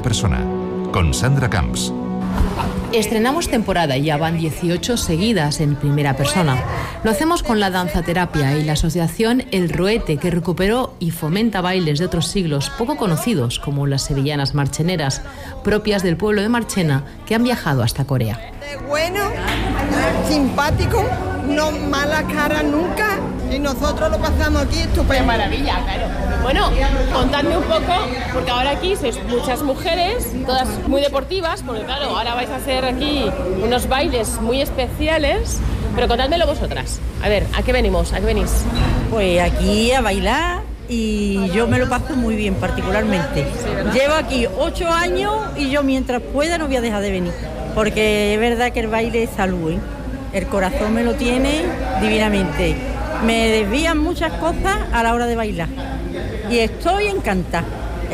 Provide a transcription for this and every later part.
persona, con Sandra Camps. Estrenamos temporada y ya van 18 seguidas en primera persona. Lo hacemos con la danzaterapia y la asociación El Roete, que recuperó y fomenta bailes de otros siglos poco conocidos, como las sevillanas marcheneras, propias del pueblo de Marchena, que han viajado hasta Corea. Bueno, simpático, no mala cara nunca, y nosotros lo pasamos aquí estupendo. ¡Qué maravilla, claro! Bueno, contadme un poco, porque ahora aquí sois muchas mujeres, todas muy deportivas, porque claro, ahora vais a hacer aquí unos bailes muy especiales, pero contádmelo vosotras. A ver, ¿a qué venimos? ¿A qué venís? Pues aquí a bailar y yo me lo paso muy bien particularmente. Sí, llevo aquí 8 años y yo mientras pueda no voy a dejar de venir, porque es verdad que el baile es salud, ¿eh? El corazón me lo tiene divinamente. Me desvían muchas cosas a la hora de bailar y estoy encantada.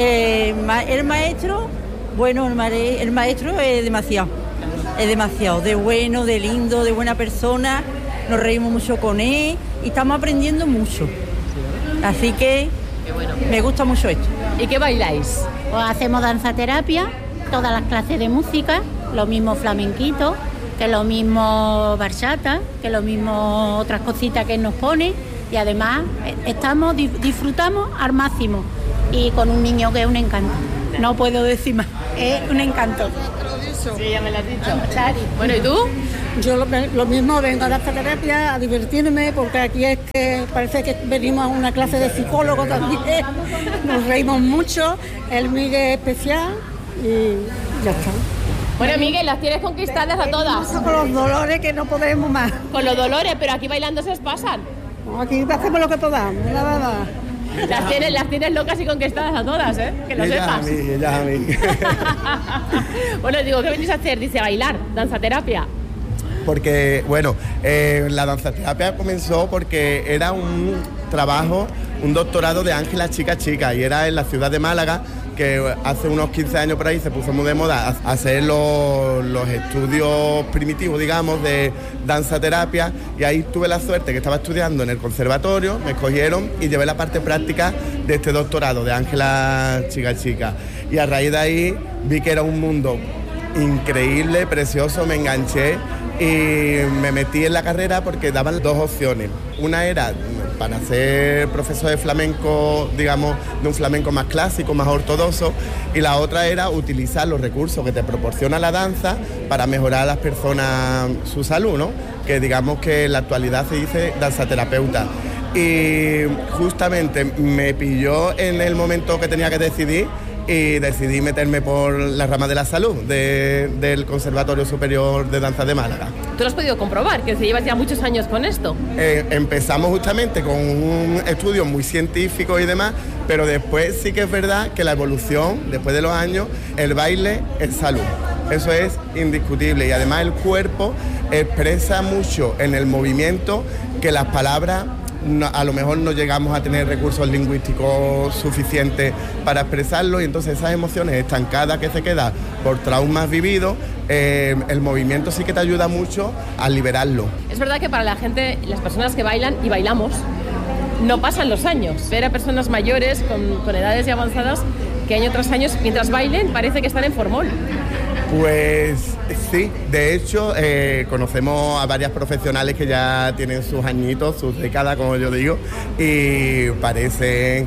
El maestro, bueno, el maestro es demasiado de bueno, de lindo, de buena persona. Nos reímos mucho con él y estamos aprendiendo mucho. Así que me gusta mucho esto. ¿Y qué bailáis? Pues hacemos danzaterapia, todas las clases de música, lo mismo flamenquito, que lo mismo bachata, que lo mismo otras cositas que nos pone, y además disfrutamos al máximo, y con un niño que es un encanto, no puedo decir más, es un encanto. Sí, ya me lo has dicho. Chari. Bueno, ¿y tú? Yo lo mismo, vengo a dar terapia, a divertirme, porque aquí es que parece que venimos a una clase de psicólogo también, nos reímos mucho, el Miguel es especial y ya está. Bueno, Miguel, las tienes conquistadas a todas. Con los dolores que no podemos más. Con los dolores, pero aquí bailando se os pasan. No, aquí hacemos lo que podamos, nada. Las tienes locas y conquistadas a todas, ¿eh? Que lo sepas. Ellas a mí. Bueno, digo, ¿qué venís a hacer? Dice, bailar, danzaterapia. Porque, bueno, la danzaterapia comenzó porque era un trabajo, un doctorado de Ángela Chica, y era en la ciudad de Málaga, que hace unos 15 años por ahí se puso muy de moda hacer los estudios primitivos, digamos, de danzaterapia, y ahí tuve la suerte que estaba estudiando en el conservatorio, me escogieron y llevé la parte práctica de este doctorado de Ángela Chica. Y a raíz de ahí vi que era un mundo increíble, precioso, me enganché y me metí en la carrera porque daban 2 opciones. Una era para ser profesor de flamenco, digamos, de un flamenco más clásico, más ortodoxo, y la otra era utilizar los recursos que te proporciona la danza para mejorar a las personas su salud, ¿no? Que digamos que en la actualidad se dice danzaterapeuta. Y justamente me pilló en el momento que tenía que decidir, y decidí meterme por la rama de la salud del Conservatorio Superior de Danza de Málaga. ¿Tú lo has podido comprobar, que llevas ya muchos años con esto? Empezamos justamente con un estudio muy científico y demás, pero después sí que es verdad que la evolución, después de los años, el baile es salud. Eso es indiscutible, y además el cuerpo expresa mucho en el movimiento que las palabras a lo mejor no llegamos a tener recursos lingüísticos suficientes para expresarlo, y entonces esas emociones estancadas que se quedan por traumas vividos, el movimiento sí que te ayuda mucho a liberarlo. Es verdad que para la gente, las personas que bailan y bailamos, no pasan los años. Ver a personas mayores con edades ya avanzadas que año tras año, mientras bailen, parece que están en formol. Pues sí, de hecho conocemos a varias profesionales que ya tienen sus añitos, sus décadas, como yo digo, y parecen,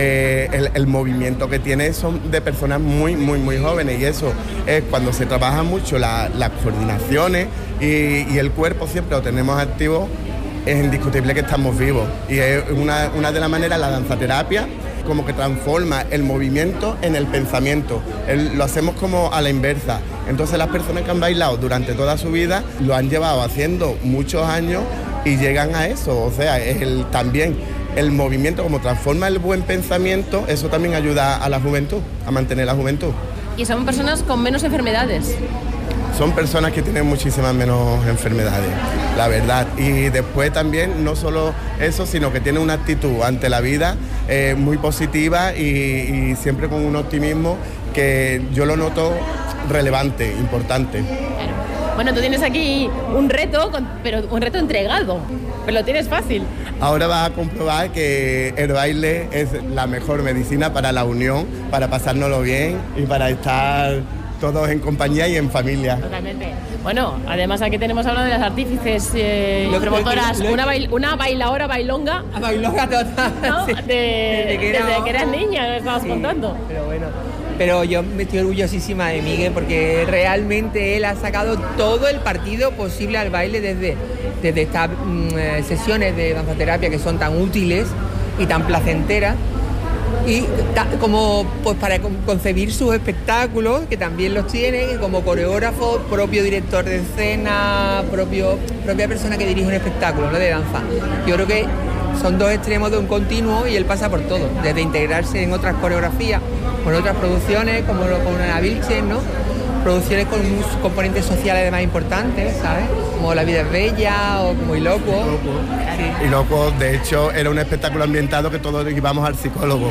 el movimiento que tiene son de personas muy jóvenes, y eso es cuando se trabaja mucho las coordinaciones y el cuerpo siempre lo tenemos activo, es indiscutible que estamos vivos, y es una de las maneras, la danzaterapia, como que transforma el movimiento en el pensamiento. Lo hacemos como a la inversa. Entonces las personas que han bailado durante toda su vida lo han llevado haciendo muchos años y llegan a eso. O sea, también el movimiento, como transforma el buen pensamiento, eso también ayuda a la juventud, a mantener la juventud. Y son personas con menos enfermedades. Son personas que tienen muchísimas menos enfermedades, la verdad. Y después también, no solo eso, sino que tienen una actitud ante la vida muy positiva y siempre con un optimismo que yo lo noto relevante, importante. Claro. Bueno, tú tienes aquí un reto, pero un reto entregado, pero lo tienes fácil. Ahora vas a comprobar que el baile es la mejor medicina para la unión, para pasárnoslo bien y para estar todos en compañía y en familia. Totalmente. Bueno, además aquí tenemos a una de las artífices y promotoras, una bailadora bailonga. A bailonga total. ¿No? Sí. Desde que eras niña, nos estabas contando. Pero bueno, pero yo me estoy orgullosísima de Miguel porque realmente él ha sacado todo el partido posible al baile desde estas sesiones de danzaterapia que son tan útiles y tan placenteras. Y como pues para concebir sus espectáculos, que también los tiene, y como coreógrafo, propio director de escena, propia persona que dirige un espectáculo, ¿no?, de danza. Yo creo que son dos extremos de un continuo y él pasa por todo, desde integrarse en otras coreografías, con otras producciones, como con Ana Vilches, ¿no? Producciones con unos componentes sociales además importantes, ¿sabes? Como La vida es bella o como Ilocuo. Sí. Ilocuo, de hecho, era un espectáculo ambientado que todos íbamos al psicólogo.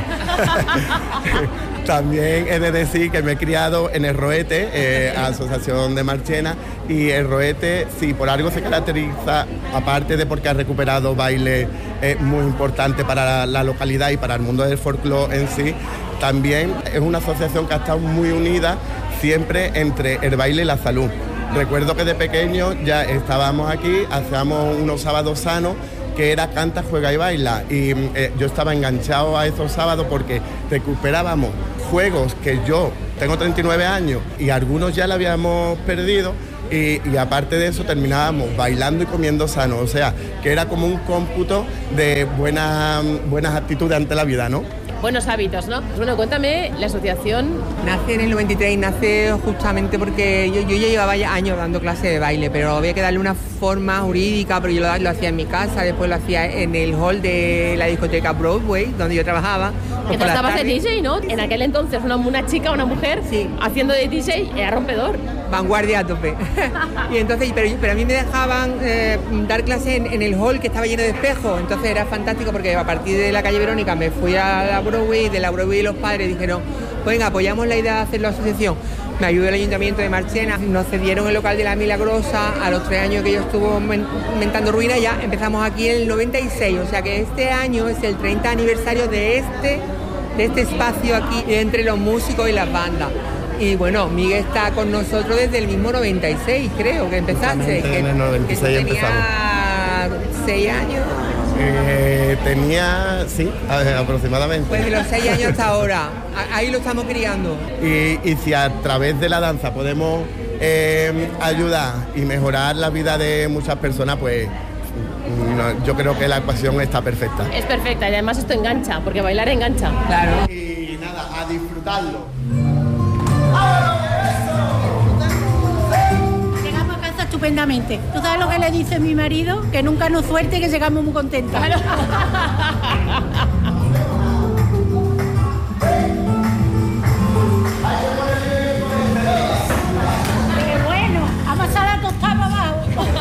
También he de decir que me he criado en el Roete, Asociación de Marchena, y el Roete, sí, por algo se caracteriza, aparte de porque ha recuperado baile muy importante para la localidad y para el mundo del folclore en sí, también es una asociación que ha estado muy unida siempre entre el baile y la salud. Recuerdo que de pequeño ya estábamos aquí, hacíamos unos sábados sanos, que era canta, juega y baila. Y yo estaba enganchado a esos sábados porque recuperábamos juegos que yo tengo 39 años y algunos ya lo habíamos perdido. Y aparte de eso terminábamos bailando y comiendo sano. O sea, que era como un cómputo de buenas actitudes ante la vida, ¿no? Buenos hábitos, ¿no? Bueno, cuéntame, la asociación... Nace en el 93 y nace justamente porque yo ya llevaba años dando clases de baile, pero había que darle una forma jurídica, pero yo lo hacía en mi casa, después lo hacía en el hall de la discoteca Broadway, donde yo trabajaba. Pues que tú estabas de DJ, ¿no? En aquel entonces una chica, una mujer, sí, haciendo de DJ era rompedor. Vanguardia a tope. Y entonces, pero a mí me dejaban dar clases en el hall que estaba lleno de espejos, entonces era fantástico porque a partir de la calle Verónica me fui a la Broadway, de la Broadway y los padres dijeron, pues venga, apoyamos la idea de hacer la asociación. Me ayudó el Ayuntamiento de Marchena, nos cedieron el local de la Milagrosa, a los 3 años que yo estuve inventando ruinas ya empezamos aquí en el 96, o sea que este año es el 30 aniversario de este espacio aquí entre los músicos y las bandas. Y bueno, Miguel está con nosotros desde el mismo 96, creo que empezaste. En el 96 empezamos. Tenía 6 años. Tenía, sí, aproximadamente. Pues de los 6 años hasta ahora, ahí lo estamos criando. Y si a través de la danza podemos ayudar y mejorar la vida de muchas personas, pues yo creo que la ecuación está perfecta. Es perfecta y además esto engancha, porque bailar engancha. Claro. Y nada, a disfrutarlo. Llegamos a casa estupendamente. ¿Tú sabes lo que le dice mi marido? Que nunca nos suelte, que llegamos muy contentos. Claro. ¡Qué bueno! A pasar a tostar abajo.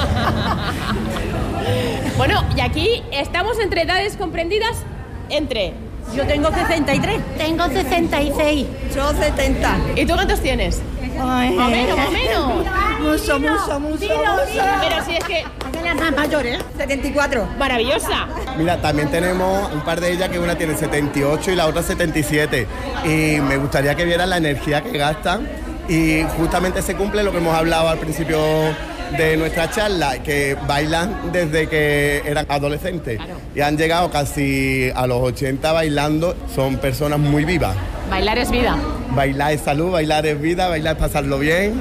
Bueno, y aquí estamos entre edades comprendidas entre... Yo tengo 63. Tengo 66. Yo 70. ¿Y tú cuántos tienes? Ay, Más o menos. Mucho. Pero si es que... Las más mayores, 74. Maravillosa. Mira, también tenemos un par de ellas que una tiene 78 y la otra 77. Y me gustaría que vieran la energía que gastan. Y justamente se cumple lo que hemos hablado al principio de nuestra charla, que bailan desde que eran adolescentes. Claro. Y han llegado casi a los 80 bailando. Son personas muy vivas. Bailar es vida. Bailar es salud, bailar es vida, bailar es pasarlo bien.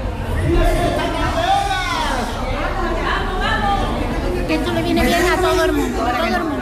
Que esto le viene bien a todo el mundo, a todo el mundo.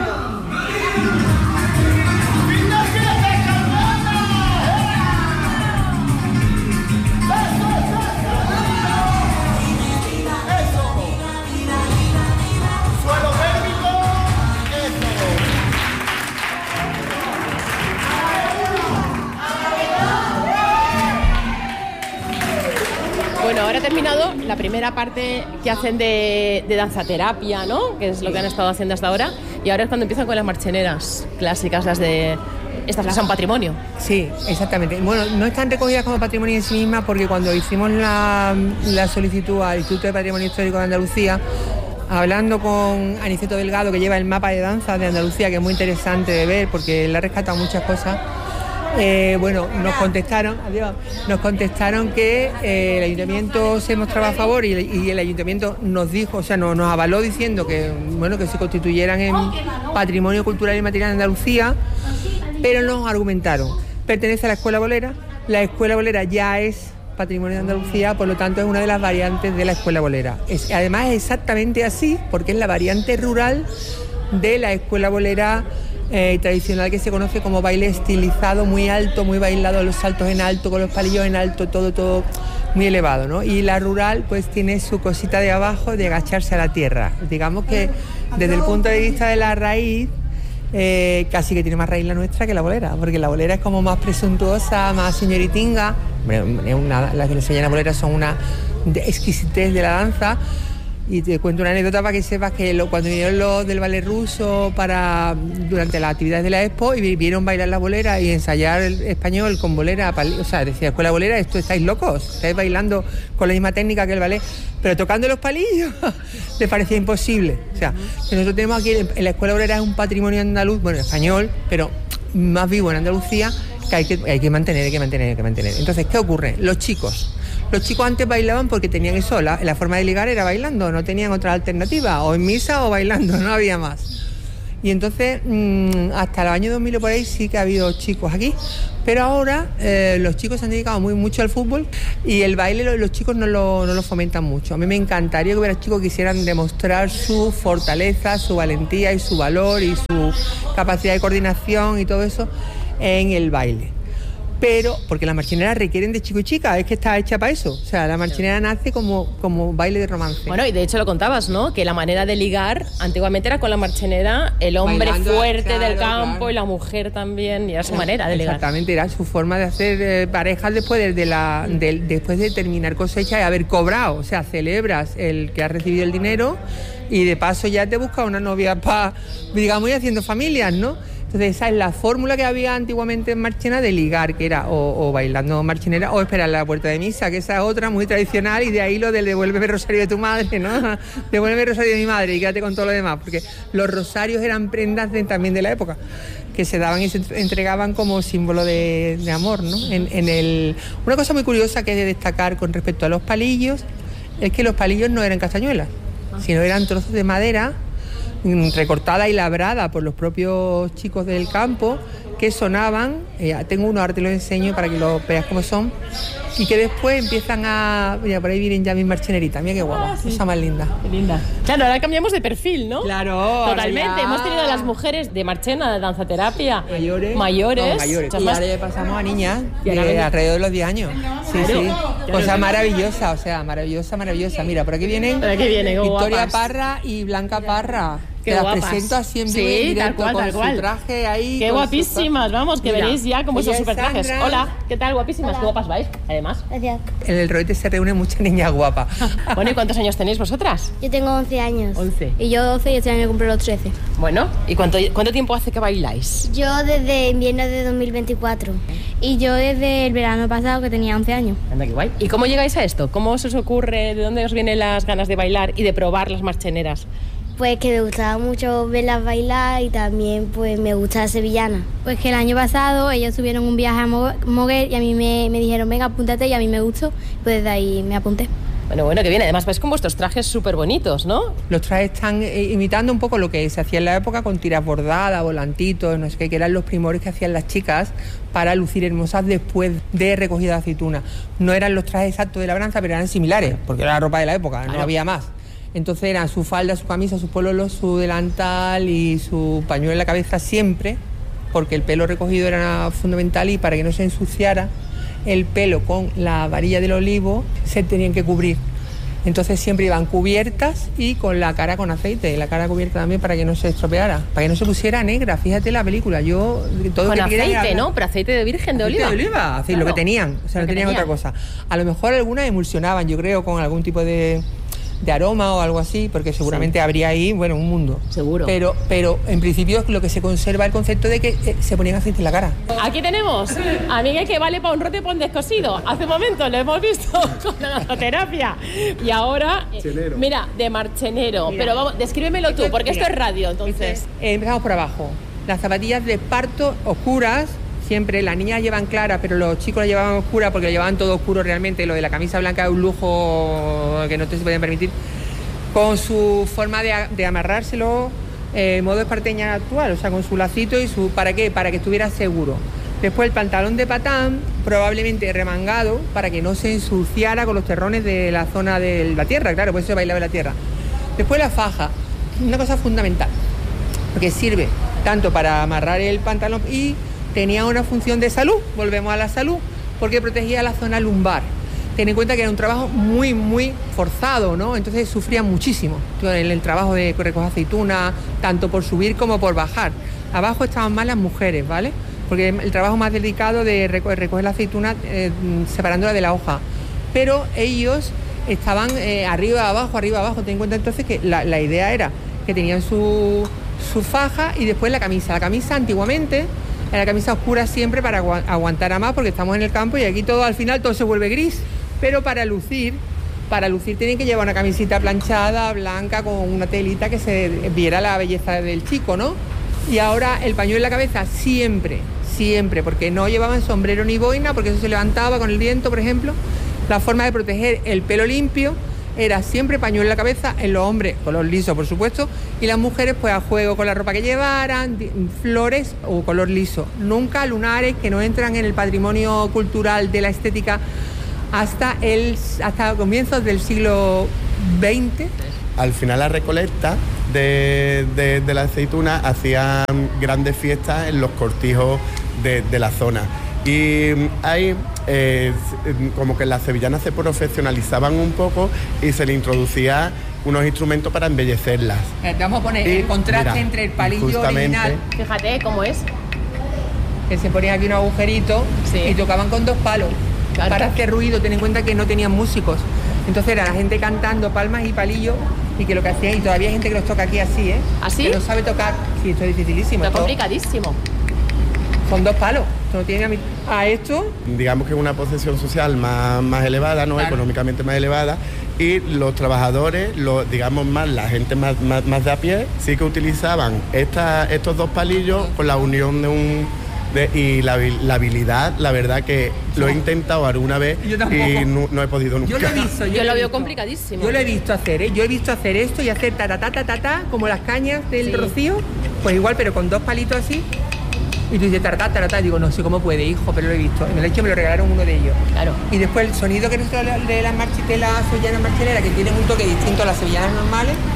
Bueno, ahora ha terminado la primera parte que hacen de danzaterapia, ¿no? Que es lo que han estado haciendo hasta ahora. Y ahora es cuando empiezan con las marcheneras clásicas, las de estas son patrimonio. Sí, exactamente. Bueno, no están recogidas como patrimonio en sí mismas porque cuando hicimos la solicitud al Instituto de Patrimonio Histórico de Andalucía, hablando con Aniceto Delgado, que lleva el mapa de danza de Andalucía, que es muy interesante de ver porque él ha rescatado muchas cosas, nos contestaron que el ayuntamiento se mostraba a favor y el ayuntamiento nos dijo, o sea, nos avaló diciendo que se constituyeran en patrimonio cultural y material de Andalucía, pero nos argumentaron, pertenece a la Escuela Bolera, la Escuela Bolera ya es patrimonio de Andalucía, por lo tanto es una de las variantes de la Escuela Bolera. Además es exactamente así, porque es la variante rural de la Escuela Bolera tradicional, que se conoce como baile estilizado, muy alto, muy bailado, los saltos en alto, con los palillos en alto, todo muy elevado, ¿no? Y la rural pues tiene su cosita de abajo de agacharse a la tierra. Digamos que desde el punto de vista de la raíz, casi que tiene más raíz la nuestra que la bolera, porque la bolera es como más presuntuosa, más señoritinga. Las que le enseñan a bolera son una exquisitez de la danza. Y te cuento una anécdota para que sepas que cuando vinieron los del ballet ruso durante las actividades de la Expo y vieron bailar la bolera y ensayar el español con bolera, o sea, decía, escuela bolera, estáis locos, estáis bailando con la misma técnica que el ballet, pero tocando los palillos, les parecía imposible. O sea, que nosotros tenemos aquí, en la escuela bolera es un patrimonio andaluz, bueno, español, pero más vivo en Andalucía, que hay que mantener. Entonces, ¿qué ocurre? Los chicos antes bailaban porque tenían eso, la forma de ligar era bailando, no tenían otra alternativa, o en misa o bailando, no había más. Y entonces, hasta el año 2000 o por ahí sí que ha habido chicos aquí, pero ahora los chicos se han dedicado mucho al fútbol y el baile los chicos no lo fomentan mucho. A mí me encantaría que hubiera chicos que quisieran demostrar su fortaleza, su valentía y su valor y su capacidad de coordinación y todo eso en el baile. Pero, porque las marchineras requieren de chico y chica, es que está hecha para eso. O sea, la marchinera nace como baile de romance. Bueno, y de hecho lo contabas, ¿no? Que la manera de ligar antiguamente era con la marchinera, el hombre bailando, fuerte del campo, claro. Y la mujer también, y era su manera de ligar. Exactamente, era su forma de hacer parejas después después de terminar cosecha y haber cobrado. O sea, celebras el que has recibido el dinero y de paso ya te buscas una novia para, digamos, ir haciendo familias, ¿no? Entonces esa es la fórmula que había antiguamente en Marchena de ligar, que era o bailando marchinera o esperar a la puerta de misa, que esa es otra muy tradicional, y de ahí lo del devuélveme el rosario de tu madre, ¿no? Devuélveme el rosario de mi madre y quédate con todo lo demás, porque los rosarios eran prendas también de la época, que se daban y se entregaban como símbolo de amor, ¿no? Una cosa muy curiosa que es de destacar con respecto a los palillos es que los palillos no eran castañuelas, sino eran trozos de madera recortada y labrada por los propios chicos del campo, que sonaban, tengo uno, ahora te lo enseño para que lo veas cómo son, y que después empiezan mira, por ahí vienen ya mis marchineritas, mira qué guapa, cosa más linda. Qué linda. Claro, ahora cambiamos de perfil, ¿no? Claro. Totalmente, hemos tenido a las mujeres de Marchena, de danzaterapia, mayores. Y ahora ya pasamos a niñas de alrededor de los 10 años. Sí, claro. Sí. Cosa maravillosa, o sea, maravillosa. Mira, por aquí vienen Victoria Parra y Blanca Parra. Te las presento así en vivo y directo, tal cual. Su traje ahí. Qué guapísimas, vamos, que veréis ya como esos super trajes. Hola, ¿qué tal? Guapísimas, Hola. Qué guapas vais, además. Gracias. En el Roete se reúnen muchas niñas guapas. Bueno, ¿y cuántos años tenéis vosotras? Yo tengo 11 años. 11. Y yo 12 y este año cumplo los 13. Bueno, ¿y cuánto tiempo hace que bailáis? Yo desde invierno de 2024. Y yo desde el verano pasado, que tenía 11 años. Anda, qué guay. ¿Y cómo llegáis a esto? ¿Cómo se os ocurre? ¿De dónde os vienen las ganas de bailar y de probar las marcheneras? Pues que me gustaba mucho verlas bailar y también pues me gusta la sevillana. Pues que el año pasado ellos tuvieron un viaje a Moguer y a mí me dijeron, venga, apúntate, y a mí me gustó, pues desde ahí me apunté. Bueno, que viene. Además vais con vuestros trajes súper bonitos, ¿no? Los trajes están imitando un poco lo que se hacía en la época con tiras bordadas, volantitos, no sé qué, que eran los primores que hacían las chicas para lucir hermosas después de recogida de aceituna. No eran los trajes exactos de labranza, pero eran similares, porque era la ropa de la época, no había más. Entonces eran su falda, su camisa, su pololo, su delantal y su pañuelo en la cabeza siempre, porque el pelo recogido era fundamental y para que no se ensuciara el pelo con la varilla del olivo se tenían que cubrir. Entonces siempre iban cubiertas y con la cara con aceite, la cara cubierta también para que no se estropeara, para que no se pusiera negra. Fíjate la película, todo con que aceite, ¿no? Pero aceite de virgen de oliva. Aceite de oliva, claro. Lo que tenían, o sea, no tenían otra cosa. A lo mejor algunas emulsionaban, yo creo, con algún tipo de de aroma o algo así, porque seguramente habría ahí, bueno, un mundo. Seguro. Pero en principio lo que se conserva el concepto de que se ponían aceite en la cara. Aquí tenemos a Miguel, que vale para un rote y para un descosido. Hace un momento lo hemos visto con la danzaterapia. Y ahora, mira, de marchenero. Mira, pero vamos, descríbemelo tú, porque esto es radio, entonces. Empezamos por abajo. Las zapatillas de esparto oscuras. Siempre las niñas llevan claras, pero los chicos las llevaban oscuras porque lo llevaban todo oscuro realmente. Lo de la camisa blanca es un lujo que no te se pueden permitir. Con su forma de amarrárselo, modo esparteña actual, o sea, con su lacito y su... ¿Para qué? Para que estuviera seguro. Después el pantalón de patán, probablemente remangado, para que no se ensuciara con los terrones de la zona de la tierra, claro, por eso se bailaba en la tierra. Después la faja, una cosa fundamental, porque sirve tanto para amarrar el pantalón y... tenía una función de salud, volvemos a la salud, porque protegía la zona lumbar. Ten en cuenta que era un trabajo muy, muy forzado, ¿no? Entonces sufrían muchísimo en el trabajo de recoger aceitunas, tanto por subir como por bajar. Abajo estaban más las mujeres, ¿vale? Porque el trabajo más delicado de recoger la aceituna separándola de la hoja. Pero ellos estaban arriba, abajo. Ten en cuenta entonces que la idea era que tenían su faja y después la camisa. La camisa antiguamente... la camisa oscura siempre para aguantar a más, porque estamos en el campo y aquí todo al final todo se vuelve gris. Pero para lucir tienen que llevar una camisita planchada, blanca, con una telita que se viera la belleza del chico, ¿no? Y ahora el pañuelo en la cabeza siempre, porque no llevaban sombrero ni boina, porque eso se levantaba con el viento, por ejemplo. La forma de proteger el pelo limpio era siempre pañuelo en la cabeza, en los hombres color liso, por supuesto, y las mujeres pues a juego con la ropa que llevaran, flores o color liso. Nunca lunares, que no entran en el patrimonio cultural de la estética hasta comienzos del siglo XX. Al final la recolecta de la aceituna hacían grandes fiestas en los cortijos de la zona. Y ahí como que las sevillanas se profesionalizaban un poco y se le introducía unos instrumentos para embellecerlas. Vamos a poner el contraste entre el palillo original. Fíjate cómo es. Que se ponían aquí unos agujeritos y tocaban con 2 palos. Claro. Para hacer ruido, ten en cuenta que no tenían músicos. Entonces era la gente cantando palmas y palillos, y que lo que hacían, y todavía hay gente que los toca aquí así, ¿eh? ¿Así? Que no sabe tocar. Sí, esto es dificilísimo. Está complicadísimo. Son 2 palos. No tiene a esto. Digamos que es una posición social más elevada, ¿no? Claro. Económicamente más elevada. Y los trabajadores, digamos más, la gente más de a pie, sí que utilizaban estos 2 palillos con la unión y la habilidad, la verdad que lo he intentado alguna vez y no he podido nunca. Yo lo he visto. Yo lo veo complicadísimo. Yo lo he visto hacer, ¿eh? Yo he visto hacer esto y hacer ta como las cañas del rocío, pues igual, pero con 2 palitos así. Y tú dices taratá, digo, no sé cómo puede, hijo, pero lo he visto. En el hecho me lo regalaron uno de ellos. Claro. Y después el sonido que nosotros de las sevillanas marcheleras, que tienen un toque distinto a las sevillanas normales,